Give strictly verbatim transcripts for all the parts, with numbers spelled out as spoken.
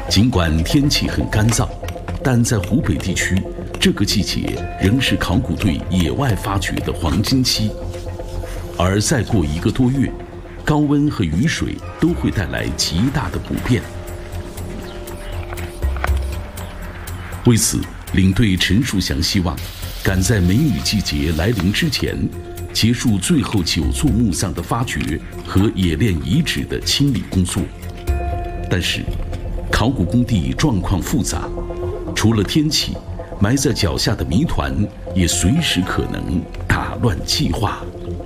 尽管天气很干燥，但在湖北地区，这个季节仍是考古队野外发掘的黄金期。而再过一个多月，高温和雨水都会带来极大的不便。为此，领队陈树祥希望赶在梅雨季节来临之前，结束最后九座墓葬的发掘和冶炼遗址的清理工作。但是，考古工地状况复杂，除了天气，埋在脚下的谜团也随时可能打乱计划。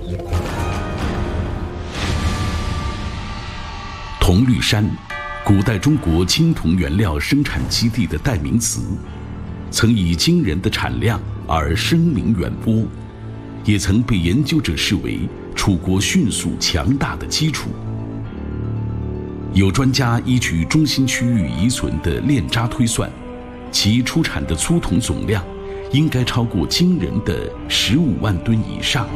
铜绿山，古代中国青铜原料生产基地的代名词，曾以惊人的产量而声名远播，也曾被研究者视为楚国迅速强大的基础。有专家依据中心区域遗存的炼渣推算，其出产的粗铜总量应该超过惊人的十五万吨以上。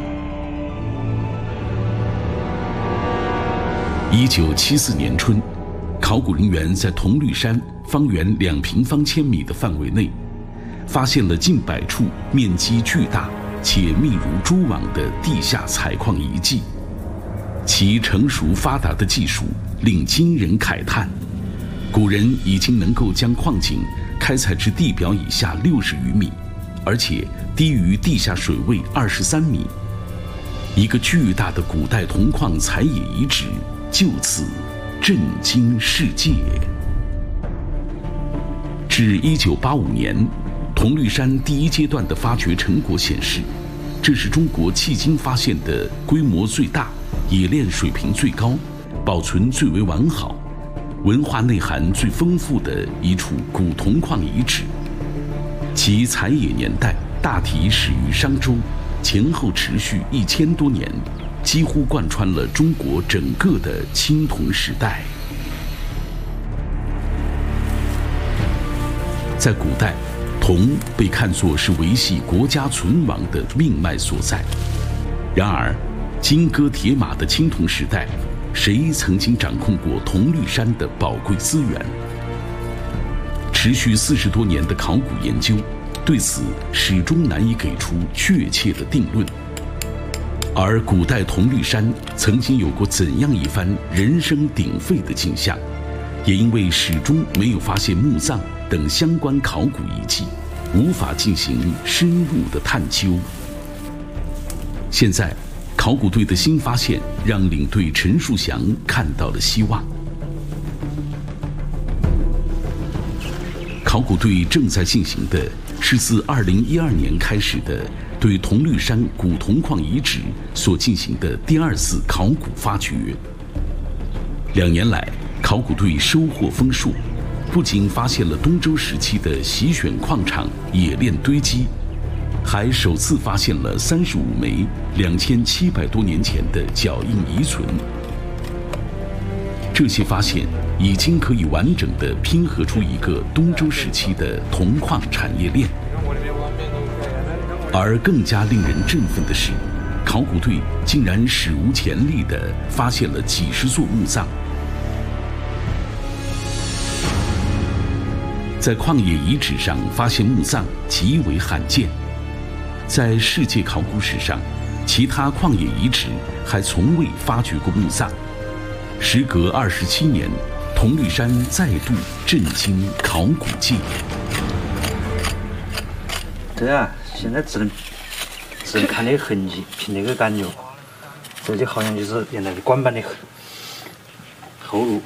一九七四年春，考古人员在铜绿山方圆两平方千米的范围内，发现了近百处面积巨大且密如蛛网的地下采矿遗迹。其成熟发达的技术令惊人慨叹，古人已经能够将矿井开采至地表以下六十余米，而且低于地下水位二十三米。一个巨大的古代铜矿采冶遗址就此震惊世界。至一九八五年，铜绿山第一阶段的发掘成果显示，这是中国迄今发现的规模最大、冶炼水平最高、保存最为完好、文化内涵最丰富的一处古铜矿遗址。其采冶年代大体始于商周，前后持续一千多年，几乎贯穿了中国整个的青铜时代。在古代，铜被看作是维系国家存亡的命脉所在。然而，金戈铁马的青铜时代，谁曾经掌控过铜绿山的宝贵资源？持续四十多年的考古研究，对此始终难以给出确切的定论。而古代铜绿山曾经有过怎样一番人声鼎沸的景象，也因为始终没有发现墓葬等相关考古遗迹，无法进行深入的探究。现在，考古队的新发现让领队陈树祥看到了希望。考古队正在进行的是自二零一二年开始的对铜绿山古铜矿遗址所进行的第二次考古发掘。两年来，考古队收获丰硕，不仅发现了东周时期的洗选矿场冶炼堆积，还首次发现了三十五枚两千七百多年前的脚印遗存。这些发现已经可以完整地拼合出一个东周时期的铜矿产业链。而更加令人振奋的是，考古队竟然史无前例地发现了几十座墓葬。在矿冶遗址上发现墓葬极为罕见，在世界考古史上，其他矿冶遗址还从未发掘过墓葬。时隔二十七年，铜绿山再度震惊考古界。 对啊，现在只能只能看那个痕迹，凭那个感觉，这就好像就是原来的管板的后路。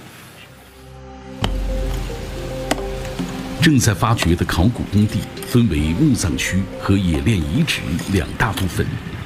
正在发掘的考古工地分为墓葬区和冶炼遗址两大部分。